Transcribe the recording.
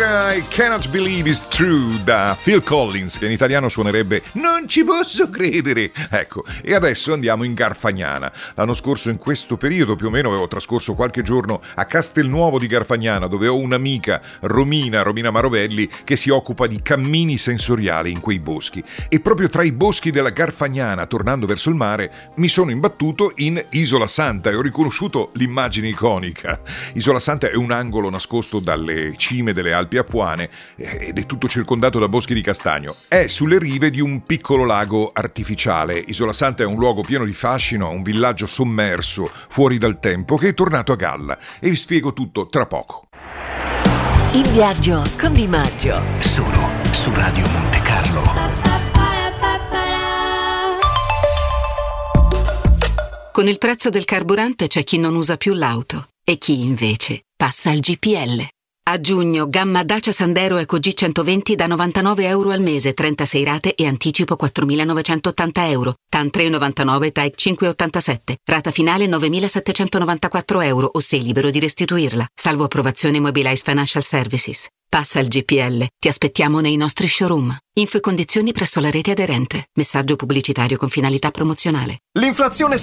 era I Cannot Believe It's True da Phil Collins, che in italiano suonerebbe Non ci posso credere. Ecco, e adesso andiamo in Garfagnana. L'anno scorso in questo periodo più o meno avevo trascorso qualche giorno a Castelnuovo di Garfagnana, dove ho un'amica, Romina Marovelli, che si occupa di cammini sensoriali in quei boschi. E proprio tra i boschi della Garfagnana, tornando verso il mare, mi sono imbattuto in Isola Santa e ho riconosciuto l'immagine iconica. Isola Santa è un angolo nascosto dalle cime delle Alpi Apuane ed è tutto circondato da boschi di castagno. È sulle rive di un piccolo lago artificiale. Isola Santa è un luogo pieno di fascino, un villaggio sommerso, fuori dal tempo, che è tornato a galla. E vi spiego tutto tra poco. In viaggio con Di Maggio. Solo su Radio Monte Carlo. Con il prezzo del carburante c'è chi non usa più l'auto e chi invece passa al GPL. A giugno, gamma Dacia Sandero Eco G120 da €99 al mese, 36 rate e anticipo €4.980. TAN 3,99, TAEC 5,87. Rata finale €9.794 o sei libero di restituirla. Salvo approvazione Mobilize Financial Services. Passa al GPL. Ti aspettiamo nei nostri showroom. Info e condizioni presso la rete aderente. Messaggio pubblicitario con finalità promozionale. L'inflazione